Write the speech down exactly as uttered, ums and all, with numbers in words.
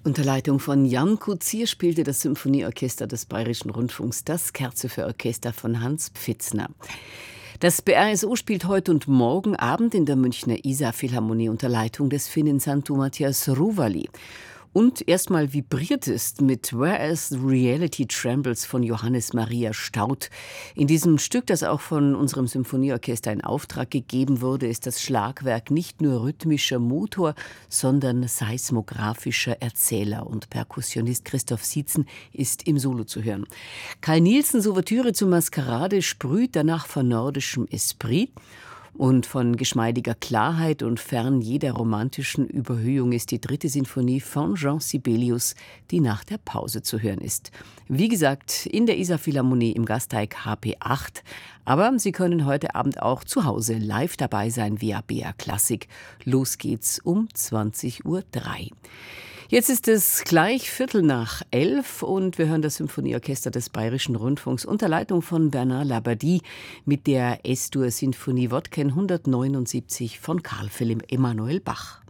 Unter Leitung von Jan Kuzier spielte das Symphonieorchester des Bayerischen Rundfunks das Kerze für Orchester von Hans Pfitzner. Das B R S O spielt heute und morgen Abend in der Münchner Isar-Philharmonie unter Leitung des Finnen Santtu Matthias Ruvali. Und erstmal vibriert es mit Whereas Reality Trembles von Johannes Maria Staudt. In diesem Stück, das auch von unserem Symphonieorchester in Auftrag gegeben wurde, ist das Schlagwerk nicht nur rhythmischer Motor, sondern seismografischer Erzähler. Und Perkussionist Christoph Sietzen ist im Solo zu hören. Kai Nielsens Ouvertüre zur Maskerade sprüht danach von nordischem Esprit. Und von geschmeidiger Klarheit und fern jeder romantischen Überhöhung ist die dritte Sinfonie von Jean Sibelius, die nach der Pause zu hören ist. Wie gesagt, in der Isar-Philharmonie im Gasteig H P acht. Aber Sie können heute Abend auch zu Hause live dabei sein via B R Klassik. Los geht's um zwanzig Uhr drei. Jetzt ist es gleich Viertel nach elf und wir hören das Symphonieorchester des Bayerischen Rundfunks unter Leitung von Bernard Labadie mit der Es-Dur-Sinfonie Wodken hundertneunundsiebzig von Carl Philipp Emanuel Bach.